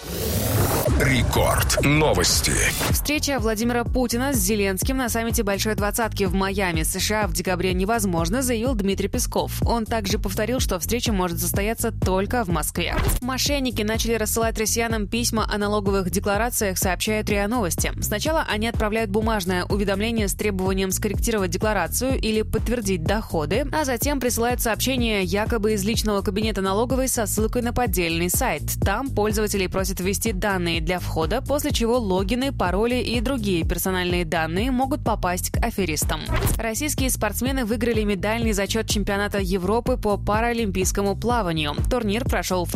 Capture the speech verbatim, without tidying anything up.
Рекорд. Новости. Встреча Владимира Путина с Зеленским на саммите Большой Двадцатки в Майами, США в декабре невозможно, заявил Дмитрий Песков. Он также повторил, что встреча может состояться только в Москве. Мошенники начали рассылать россиянам письма о налоговых декларациях, сообщают РИА Новости. Сначала они отправляют бумажное уведомление с требованием скорректировать декларацию или подтвердить доходы, а затем присылают сообщение якобы из личного кабинета налоговой со ссылкой на поддельный сайт. Там пользователей просят ввести данные для входа, после чего логины, пароли и другие персональные данные могут попасть к аферистам. Российские спортсмены выиграли медальный зачет чемпионата Европы по паралимпийскому плаванию. Турнир прошел в